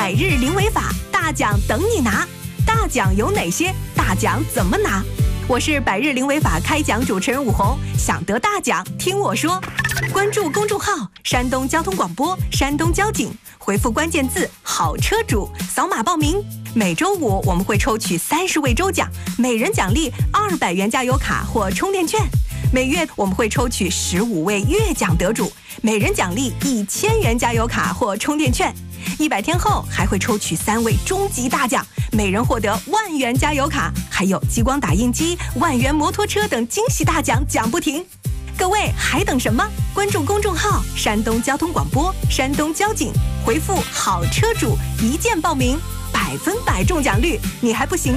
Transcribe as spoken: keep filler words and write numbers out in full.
百日零违法，大奖等你拿。大奖有哪些？大奖怎么拿？我是百日零违法开讲主持人武红，想得大奖听我说。关注公众号山东交通广播、山东交警，回复关键字好车主，扫码报名。每周五我们会抽取三十位周奖，每人奖励二百元加油卡或充电券。每月我们会抽取十五位月奖得主，每人奖励一千元加油卡或充电券。一百天后还会抽取三位终极大奖，每人获得万元加油卡，还有激光打印机、万元摩托车等惊喜大奖，奖不停。各位还等什么？关注公众号山东交通广播、山东交警，回复好车主一键报名，百分百中奖率，你还不行？